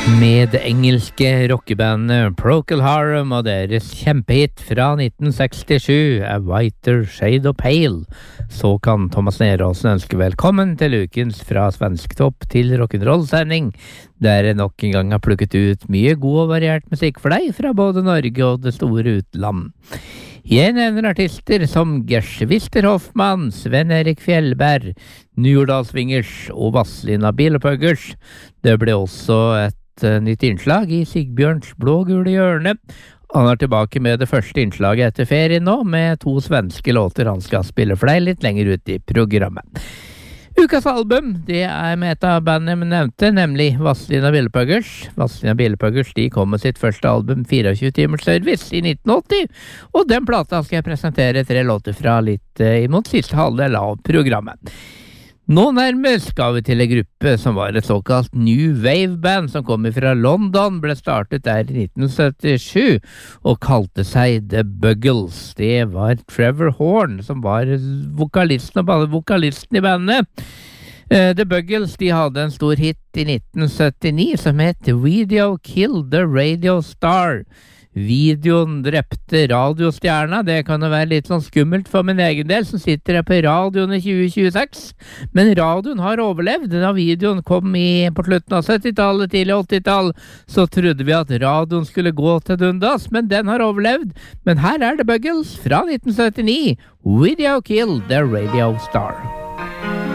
Med det engelske rockebandet Procol Harum og deres kjempehit fra 1967, A Whiter Shade of Pale, så kan Thomas Neråsen ønske velkommen til ukens Fra Svensktopp til rock'n'roll-sending, der jeg nok en gang har plukket ut mye god og variert musikk for deg fra både Norge og det store utland. Jeg nevner artister som Gersvister Hoffmann, Sven-Erik Fjellberg, Njordalsvingers og Vazelina Bilopphøggers. Det ble også et nytt innslag i Sigbjørns blå-gule hjørne. Han er tilbake med det første innslaget etter ferien nå, med 2 svenske låter han skal spille for deg litt lenger ut i programmet. Ukas album, det er med et av bandene jeg nevnte, nemlig Vazelina Bilopphøggers. Vazelina Bilopphøggers, de kom med sitt første album 24 timers service i 1980, og den plata skal jeg presentere 3 låter fra litt imot siste halvdel av programmet. Nå nærmest skal vi til en gruppe som var et såkalt New Wave Band som kom fra London, ble startet der i 1977 og kalte seg The Buggles. Det var Trevor Horn som var vokalisten og bare vokalisten i bandet. The Buggles, de hadde en stor hit i 1979 som het Video Killed the Radio Star. Videoen drepte radiostjerna. Det kan jo være litt sånn skummelt for min egen del som sitter her på radioen i 2026, men radioen har overlevd. Da videoen kom på slutten av 70-tallet, tidlig 80-tall, så trodde vi at radioen skulle gå til dundas, men den har overlevd. Men her er The Buggles fra 1979, Video Killed the Radio Star.